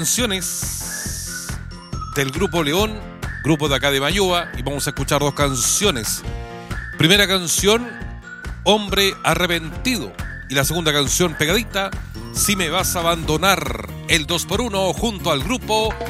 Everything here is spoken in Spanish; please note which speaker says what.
Speaker 1: canciones del Grupo León, grupo de acá de Mayoa, y vamos a escuchar dos canciones. Primera canción, Hombre Arrepentido, y la segunda canción pegadita, Si me vas a abandonar, el 2x1 junto al grupo